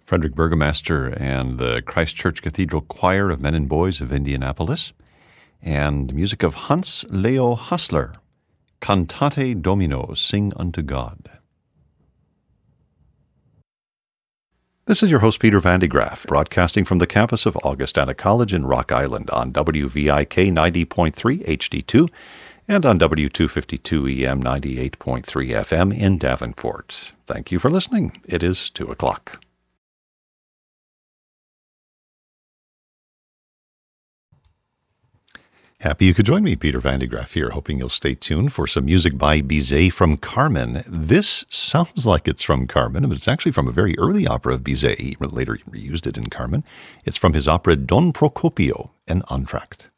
Frederick Burgomaster and the Christ Church Cathedral Choir of Men and Boys of Indianapolis, and music of Hans Leo Hassler, Cantate Domino, Sing Unto God. This is your host, Peter Van de Graaff, broadcasting from the campus of Augustana College in Rock Island on WVIK 90.3 HD2 and on W252 EM 98.3 FM in Davenport. Thank you for listening. It is 2 o'clock. Happy you could join me, Peter Van de Graaff here, hoping you'll stay tuned for some music by Bizet from Carmen. This sounds like it's from Carmen, but it's actually from a very early opera of Bizet. He later reused it in Carmen. It's from his opera Don Procopio, an entr'acte.